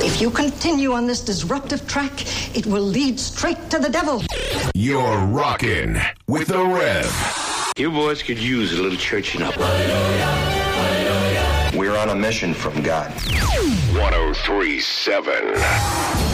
If you continue on this disruptive track, it will lead straight to the devil. You're rocking with the Rev. You boys could use a little churching up. We're on a mission from God. 1037.